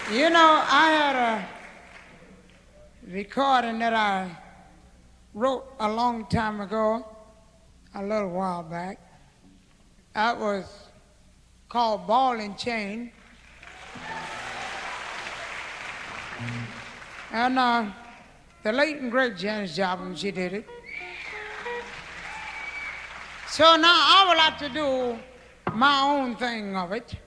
You know, I had a recording that I wrote a long time ago, a little while back. That was called Ball and Chain. And the late and great Janis Joplin, she did it. So now I would like to do my own thing of it.